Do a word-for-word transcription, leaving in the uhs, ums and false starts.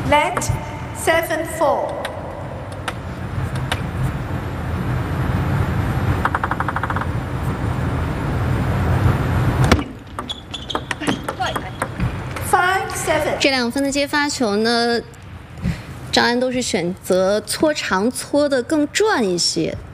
Let seven four. Five seven. 这两分的接发球呢，张安都是选择搓长搓的更转一些。